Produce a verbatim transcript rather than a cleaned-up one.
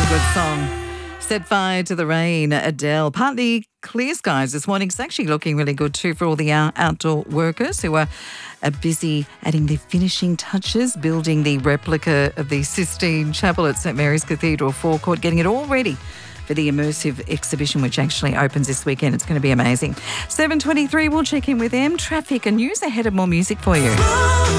Good song. Set fire to the rain, Adele. Partly clear skies this morning. It's actually looking really good too for all the out- outdoor workers who are, are busy adding the finishing touches, building the replica of the Sistine Chapel at St Mary's Cathedral forecourt, getting it all ready for the immersive exhibition which actually opens this weekend. It's going to be amazing. seven twenty-three, we'll check in with them. Traffic and news ahead of more music for you.